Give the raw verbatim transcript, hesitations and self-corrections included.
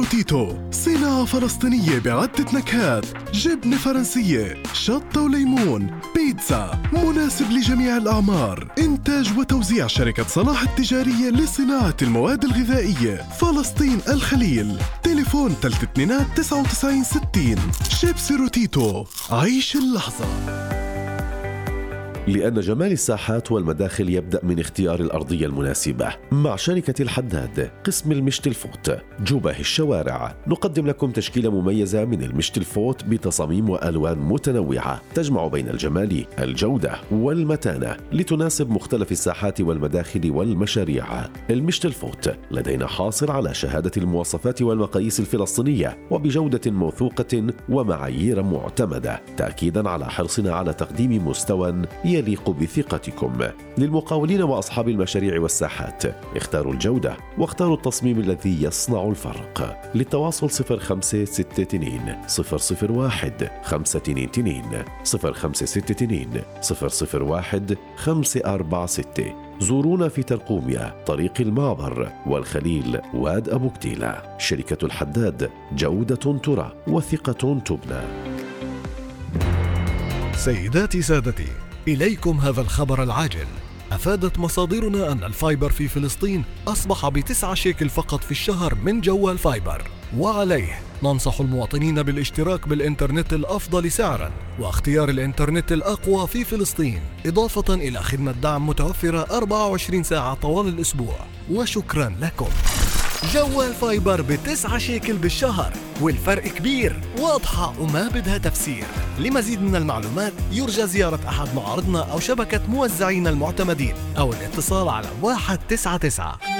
روتيتو، صناعة فلسطينية بعدة نكهات، جبنة فرنسية، شطة وليمون، بيتزا، مناسب لجميع الأعمار. إنتاج وتوزيع شركة صلاح التجارية لصناعة المواد الغذائية، فلسطين الخليل. تليفون ثلاثة اثنين تسعة وتسعين ستين. شيبسي روتيتو، عيش اللحظة. لأن جمال الساحات والمداخل يبدأ من اختيار الأرضية المناسبة. مع شركة الحداد قسم المشت الفوت جباه الشوارع نقدم لكم تشكيلة مميزة من المشت الفوت بتصاميم وألوان متنوعة تجمع بين الجمال، الجودة والمتانة لتناسب مختلف الساحات والمداخل والمشاريع. المشت الفوت لدينا حاصل على شهادة المواصفات والمقاييس الفلسطينية وبجودة موثوقة ومعايير معتمدة، تأكيدا على حرصنا على تقديم مستوى يليق بثقتكم. للمقاولين وأصحاب المشاريع والساحات اختاروا الجودة واختاروا التصميم الذي يصنع الفرق. للتواصل صفر خمسة ستة اثنين صفر صفر واحد خمسة اثنين اثنين صفر خمسة ستة اثنين صفر صفر واحد خمسة أربعة ستة. زورونا في ترقوميا طريق المعبر والخليل واد أبو كتيلة. شركة الحداد، جودة ترى وثقة تبنى. سيداتي سادتي، إليكم هذا الخبر العاجل. أفادت مصادرنا أن الفايبر في فلسطين أصبح بتسعة شيكل فقط في الشهر من جوال فايبر، وعليه ننصح المواطنين بالاشتراك بالإنترنت الأفضل سعراً واختيار الإنترنت الأقوى في فلسطين، إضافة إلى خدمة دعم متوفرة أربعة وعشرين ساعة طوال الأسبوع. وشكراً لكم. جوال فايبر بتسعة شيكل بالشهر، والفرق كبير، واضحة وما بدها تفسير. لمزيد من المعلومات يرجى زيارة أحد معارضنا أو شبكة موزعين المعتمدين أو الاتصال على واحد تسعة تسعة.